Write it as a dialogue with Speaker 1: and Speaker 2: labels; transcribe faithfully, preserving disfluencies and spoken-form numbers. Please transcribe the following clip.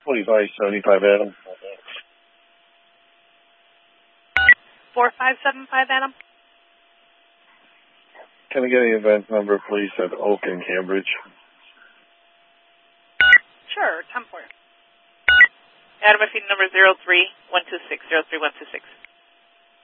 Speaker 1: forty-five seventy-five, Adam.
Speaker 2: four five seven five, Adam.
Speaker 1: Can I get the event number, please, at Oak and Cambridge?
Speaker 2: Sure, ten four. Adam, if you number zero three one two six zero three one two six.